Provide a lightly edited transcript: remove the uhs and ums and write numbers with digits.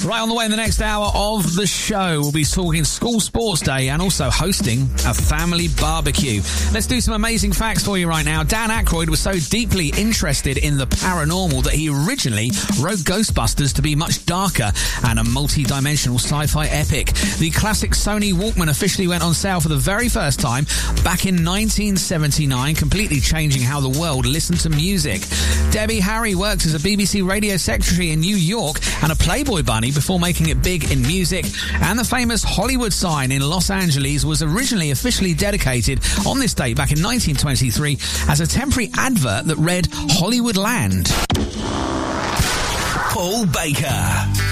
Right, on the way in the next hour of the show, we'll be talking School Sports Day and also hosting a family barbecue. Let's do some amazing facts for you right now. Dan Aykroyd was so deeply interested in the paranormal that he originally wrote Ghostbusters to be much darker and a multi-dimensional sci-fi epic. The classic Sony Walkman officially went on sale for the very first time back in 1979, completely changing how the world listened to music. Debbie Harry worked as a BBC radio secretary in New York and a Playboy bunny before making it big in music. And the famous Hollywood sign in Los Angeles was originally officially dedicated on this date back in 1923 as a temporary advert that read Hollywood Land. Paul Baker.